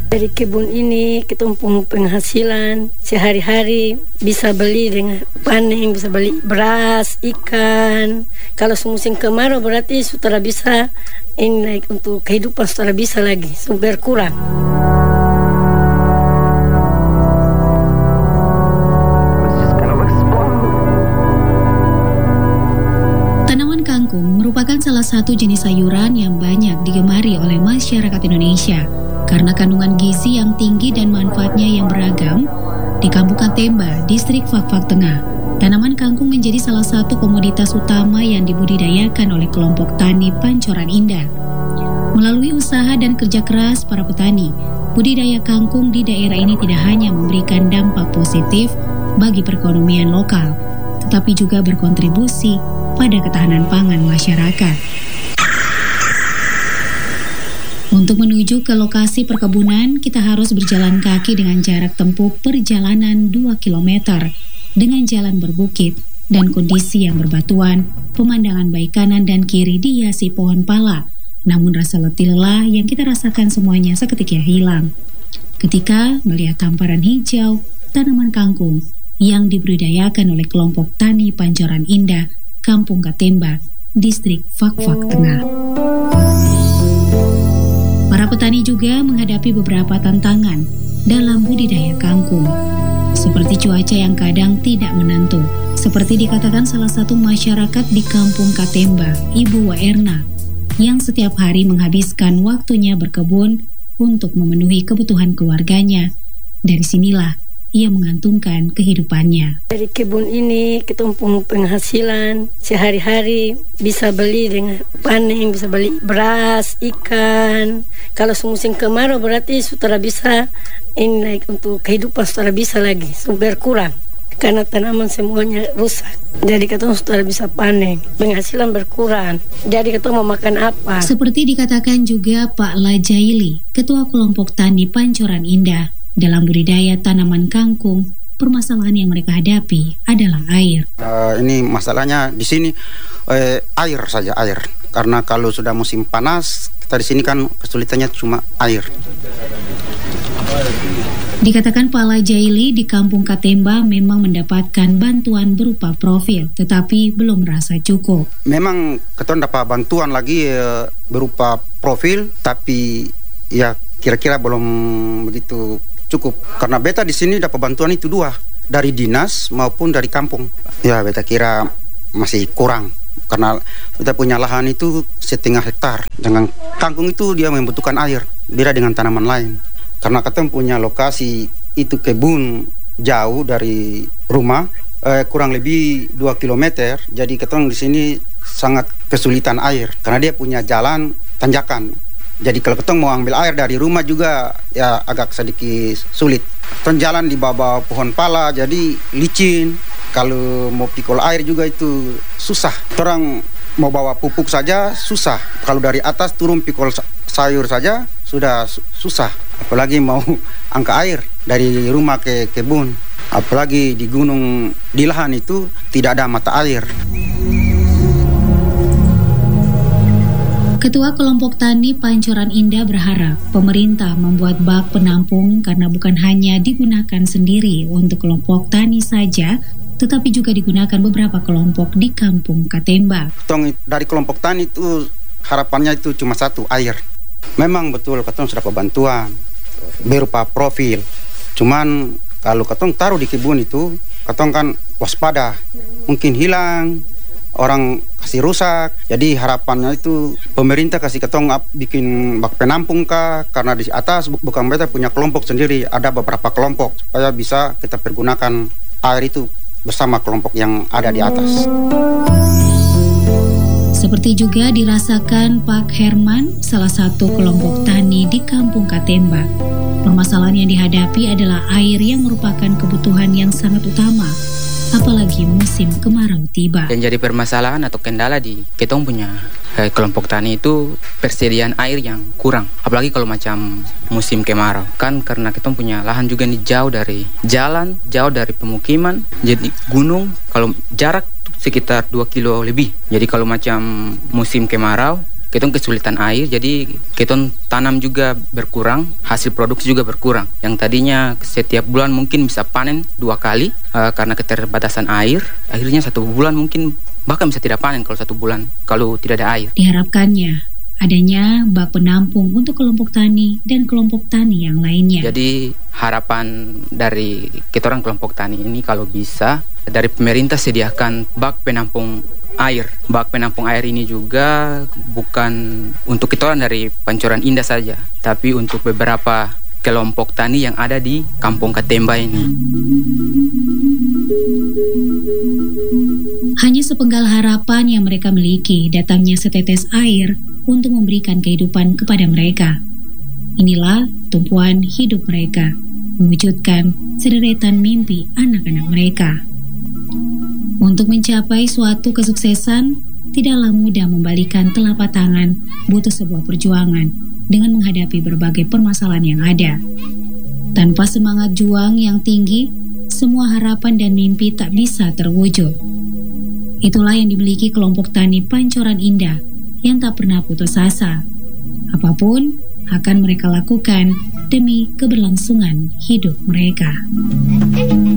Dari kebun ini kita punya penghasilan sehari-hari, bisa beli dengan panen, bisa beli beras, ikan. Kalau musim kemarau berarti sudah bisa ini naik untuk kehidupan, sudah bisa lagi, berkurang. Tanaman kangkung merupakan salah satu jenis sayuran yang banyak digemari oleh masyarakat Indonesia karena kandungan gizi yang tinggi dan manfaatnya yang beragam. Di Kampung Katemba, distrik Fak-Fak Tengah, tanaman kangkung menjadi salah satu komoditas utama yang dibudidayakan oleh kelompok tani Pancoran Indah. Melalui usaha dan kerja keras para petani, budidaya kangkung di daerah ini tidak hanya memberikan dampak positif bagi perekonomian lokal, tetapi juga berkontribusi pada ketahanan pangan masyarakat. Untuk menuju ke lokasi perkebunan, kita harus berjalan kaki dengan jarak tempuh perjalanan 2 km dengan jalan berbukit dan kondisi yang berbatuan. Pemandangan baik kanan dan kiri dihiasi pohon pala, namun rasa letih lelah yang kita rasakan semuanya seketika hilang ketika melihat hamparan hijau tanaman kangkung yang dibudidayakan oleh kelompok tani Pancoran Indah, Kampung Katemba, distrik Fak-Fak Tengah. Para petani juga menghadapi beberapa tantangan dalam budidaya kangkung, seperti cuaca yang kadang tidak menentu. Seperti dikatakan salah satu masyarakat di Kampung Katemba, Ibu Waerna, yang setiap hari menghabiskan waktunya berkebun untuk memenuhi kebutuhan keluarganya. Dari sinilah ia mengantungkan kehidupannya. Dari kebun ini kita punya penghasilan sehari-hari, bisa beli dengan panen, bisa beli beras, ikan. Kalau musim kemarau berarti sudah bisa ini naik untuk kehidupan, sudah bisa lagi, berkurang karena tanaman semuanya rusak. Jadi kita sudah bisa panen, penghasilan berkurang. Jadi kita mau makan apa? Seperti dikatakan juga Pak Lajaili, Ketua Kelompok Tani Pancoran Indah, dalam budidaya tanaman kangkung, permasalahan yang mereka hadapi adalah air. Ini masalahnya di sini air saja, air. Karena kalau sudah musim panas, kita di sini kan kesulitannya cuma air. Dikatakan Pak Lajaili di Kampung Katemba memang mendapatkan bantuan berupa profil, tetapi belum merasa cukup. Memang kita dapat bantuan lagi berupa profil, tapi ya kira-kira belum begitu cukup. Karena beta di sini dapat bantuan itu 2, dari dinas maupun dari kampung. Ya beta kira masih kurang, karena kita punya lahan itu 1,5 hektar. Dengan kangkung itu dia membutuhkan air, beda dengan tanaman lain. Karena kita punya lokasi itu kebun jauh dari rumah, kurang lebih 2 km. Jadi kita di sini sangat kesulitan air, karena dia punya jalan tanjakan. Jadi kalau kita mau ambil air dari rumah juga ya agak sedikit sulit. Kita jalan di bawah pohon pala, jadi licin. Kalau mau pikul air juga itu susah. Orang mau bawa pupuk saja susah. Kalau dari atas turun pikul sayur saja sudah susah. Apalagi mau angkat air dari rumah ke kebun. Apalagi di gunung, di lahan itu tidak ada mata air. Ketua Kelompok Tani Pancoran Indah berharap pemerintah membuat bak penampung karena bukan hanya digunakan sendiri untuk kelompok tani saja, tetapi juga digunakan beberapa kelompok di Kampung Katemba. Dari kelompok tani itu harapannya itu cuma satu, air. Memang betul ketong sudah bantuan berupa profil. Cuman kalau ketong taruh di kebun itu, ketong kan waspada, mungkin hilang, orang kasih rusak. Jadi harapannya itu pemerintah kasih ketong bikin bak penampung kah, karena di atas bukan kita punya kelompok sendiri, ada beberapa kelompok supaya bisa kita pergunakan air itu bersama kelompok yang ada di atas. Seperti juga dirasakan Pak Herman, salah satu kelompok tani di Kampung Katemba. Permasalahan yang dihadapi adalah air yang merupakan kebutuhan yang sangat utama, apalagi musim kemarau tiba. Yang jadi permasalahan atau kendala di ketong punya kelompok tani itu persediaan air yang kurang. Apalagi kalau macam musim kemarau. Kan karena ketong punya lahan juga nih jauh dari jalan, jauh dari pemukiman, jadi gunung, kalau jarak sekitar 2 kilo lebih. Jadi kalau macam musim kemarau, ketong kesulitan air, jadi ketong tanam juga berkurang, hasil produksi juga berkurang. Yang tadinya setiap bulan mungkin bisa panen 2 kali karena keterbatasan air, akhirnya 1 bulan mungkin bahkan bisa tidak panen kalau 1 bulan kalau tidak ada air. Diharapkannya adanya bak penampung untuk kelompok tani dan kelompok tani yang lainnya. Jadi harapan dari kita orang kelompok tani ini kalau bisa dari pemerintah sediakan bak penampung air. Bak penampung air ini juga bukan untuk kita orang dari Pancoran Indah saja, tapi untuk beberapa kelompok tani yang ada di Kampung Katemba ini. Hanya sepenggal harapan yang mereka miliki datangnya setetes air untuk memberikan kehidupan kepada mereka. Inilah tumpuan hidup mereka, mewujudkan sederetan mimpi anak-anak mereka. Untuk mencapai suatu kesuksesan, tidaklah mudah membalikan telapak tangan, butuh sebuah perjuangan dengan menghadapi berbagai permasalahan yang ada. Tanpa semangat juang yang tinggi, semua harapan dan mimpi tak bisa terwujud. Itulah yang dimiliki kelompok tani Pancoran Indah yang tak pernah putus asa. Apapun akan mereka lakukan demi keberlangsungan hidup mereka.